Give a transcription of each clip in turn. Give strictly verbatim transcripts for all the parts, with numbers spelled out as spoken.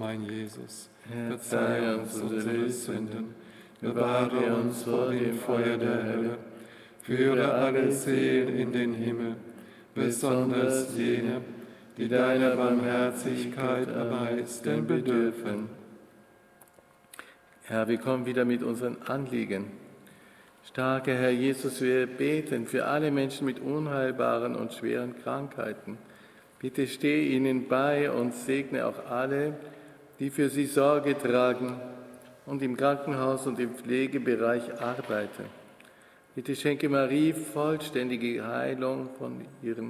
mein Jesus, Verzeihe uns unsere Sünden, bewahre uns vor dem Feuer der Hölle, führe alle Seelen in den Himmel, besonders jene, die deiner Barmherzigkeit am meisten bedürfen. Herr, wir kommen wieder mit unseren Anliegen. Starker Herr Jesus, wir beten für alle Menschen mit unheilbaren und schweren Krankheiten. Bitte steh ihnen bei und segne auch alle, die für sie Sorge tragen und im Krankenhaus und im Pflegebereich arbeiten. Bitte schenke Marie vollständige Heilung von ihren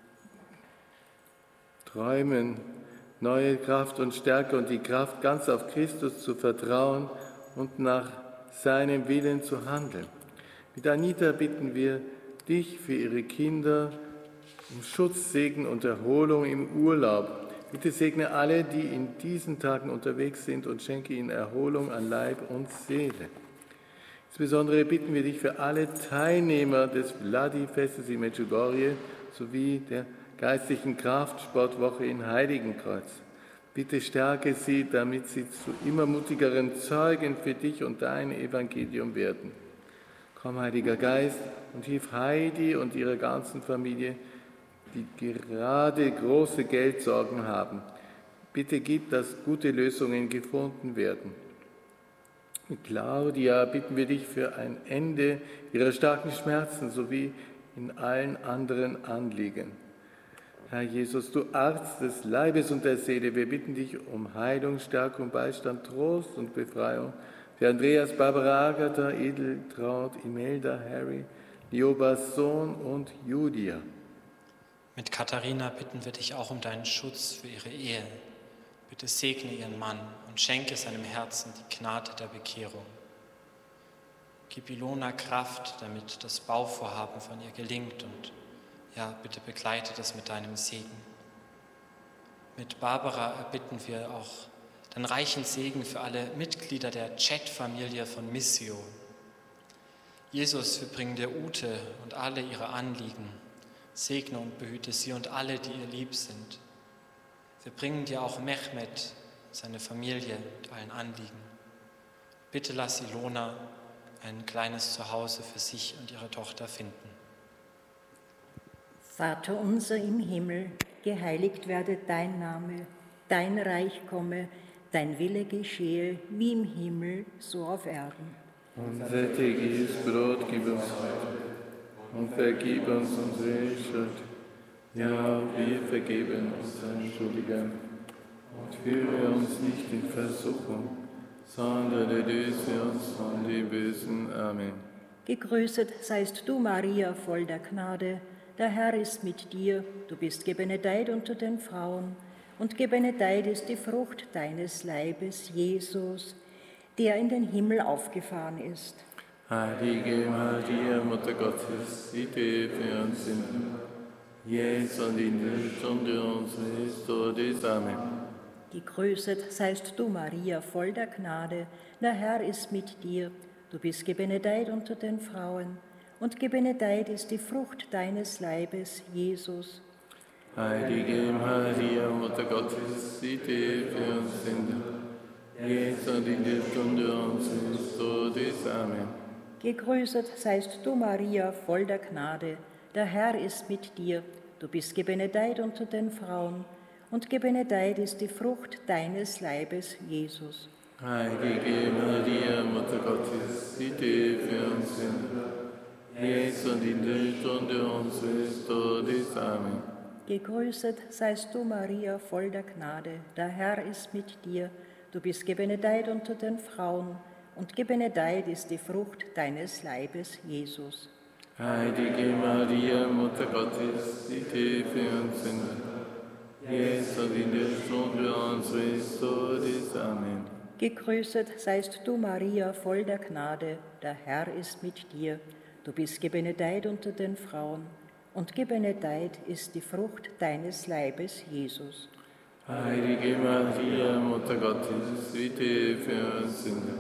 Träumen, neue Kraft und Stärke und die Kraft, ganz auf Christus zu vertrauen und nach seinem Willen zu handeln. Mit Anita bitten wir dich für ihre Kinder um Schutz, Segen und Erholung im Urlaub. Bitte segne alle, die in diesen Tagen unterwegs sind und schenke ihnen Erholung an Leib und Seele. Insbesondere bitten wir dich für alle Teilnehmer des Vladi-Festes in Medjugorje sowie der geistlichen Kraftsportwoche in Heiligenkreuz. Bitte stärke sie, damit sie zu immer mutigeren Zeugen für dich und dein Evangelium werden. Komm, Heiliger Geist, und hilf Heidi und ihrer ganzen Familie, die gerade große Geldsorgen haben. Bitte gib, dass gute Lösungen gefunden werden. Mit Claudia bitten wir dich für ein Ende ihrer starken Schmerzen sowie in allen anderen Anliegen. Herr Jesus, du Arzt des Leibes und der Seele, wir bitten dich um Heilung, Stärkung, Beistand, Trost und Befreiung für Andreas, Barbara, Agatha, Edeltraud, Imelda, Harry, Liobas Sohn und Julia. Mit Katharina bitten wir dich auch um deinen Schutz für ihre Ehe. Bitte segne ihren Mann und schenke seinem Herzen die Gnade der Bekehrung. Gib Ilona Kraft, damit das Bauvorhaben von ihr gelingt und ja, bitte begleite das mit deinem Segen. Mit Barbara erbitten wir auch den reichen Segen für alle Mitglieder der Chat-Familie von Missio. Jesus, wir bringen dir Ute und alle ihre Anliegen. Segne und behüte sie und alle, die ihr lieb sind. Wir bringen dir auch Mehmet, seine Familie und allen Anliegen. Bitte lass Ilona ein kleines Zuhause für sich und ihre Tochter finden. Vater unser im Himmel, geheiligt werde dein Name, dein Reich komme, dein Wille geschehe, wie im Himmel, so auf Erden. Unser tägliches Brot gib uns heute und vergib uns unsere Schuld, ja, wir vergeben unseren Schuldigern. Und führe uns nicht in Versuchung, sondern erlöse uns von dem Bösen. Amen. Gegrüßet seist du, Maria, voll der Gnade. Der Herr ist mit dir, du bist gebenedeit unter den Frauen, und gebenedeit ist die Frucht deines Leibes, Jesus, der in den Himmel aufgefahren ist. Heilige Maria, Mutter Gottes, bitte für uns Sünder, jetzt und in der Stunde unseres Todes. Amen. Gegrüßet seist du, Maria, voll der Gnade, der Herr ist mit dir, du bist gebenedeit unter den Frauen, und gebenedeit ist die Frucht deines Leibes, Jesus. Heilige Maria, Mutter Gottes, bitte für uns Sünder, jetzt und in der Stunde unseres Todes. Amen. Gegrüßet seist du, Maria, voll der Gnade, der Herr ist mit dir, du bist gebenedeit unter den Frauen, und gebenedeit ist die Frucht deines Leibes, Jesus. Heilige Maria, Mutter Gottes, bitte für uns Sünder, jetzt und in der Stunde unseres Todes. Amen. Gegrüßet seist du, Maria, voll der Gnade, der Herr ist mit dir, du bist gebenedeit unter den Frauen, und gebenedeit ist die Frucht deines Leibes, Jesus. Heilige Maria, Mutter Gottes, bitte für uns Sünder, jetzt und in der Stunde unseres Todes. Amen. Gegrüßet seist du, Maria, voll der Gnade, der Herr ist mit dir, du bist gebenedeit unter den Frauen, und gebenedeit ist die Frucht deines Leibes, Jesus. Heilige Maria, Mutter Gottes, bitte für uns Sünder,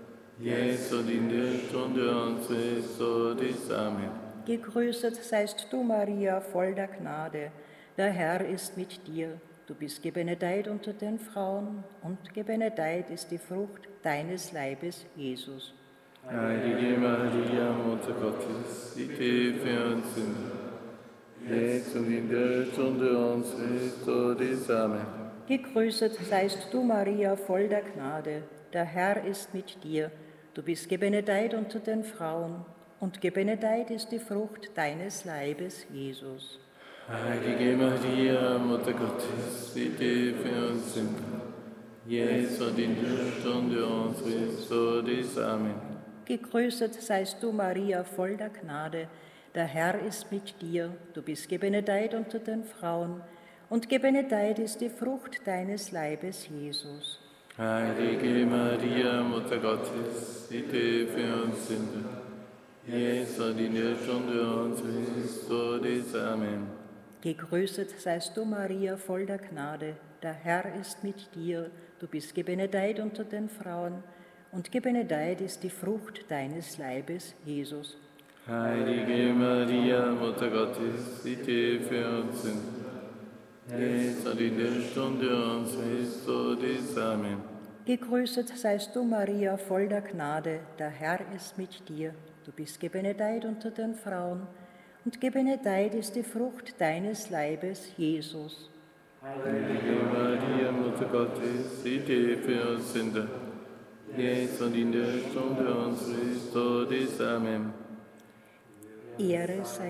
jetzt und in der Stunde unseres Todes. Amen. Gegrüßet seist du, Maria, voll der Gnade, der Herr ist mit dir, Du bist gebenedeit unter den Frauen, und gebenedeit ist die Frucht deines Leibes, Jesus. Heilige Maria, Mutter Gottes, bitte für uns Sünder, jetzt und in der Stunde unseres Todes. Amen. Gegrüßet seist du, Maria, voll der Gnade. Der Herr ist mit dir. Du bist gebenedeit unter den Frauen, und gebenedeit ist die Frucht deines Leibes, Jesus. Heilige Maria, Mutter Gottes, bitte für uns Sünder, jetzt und in der Stunde unseres Todes. Amen. Gegrüßet seist du, Maria, voll der Gnade. Der Herr ist mit dir. Du bist gebenedeit unter den Frauen, und gebenedeit ist die Frucht deines Leibes, Jesus. Heilige Maria, Mutter Gottes, bitte für uns Sünder, jetzt und in der Stunde unseres Todes. Amen. Gegrüßet seist du, Maria, voll der Gnade. Der Herr ist mit dir. Du bist gebenedeit unter den Frauen, und gebenedeit ist die Frucht deines Leibes, Jesus. Heilige Maria, Mutter Gottes, bitte für uns Sünder, jetzt und in der Stunde unseres Todes. Amen. Gegrüßet seist du, Maria, voll der Gnade. Der Herr ist mit dir. Du bist gebenedeit unter den Frauen, und gebenedeit ist die Frucht deines Leibes, Jesus. Heilige Maria, Mutter Gottes, bitte für uns Sünder, jetzt und in der Stunde unseres Todes. Amen. Ehre sei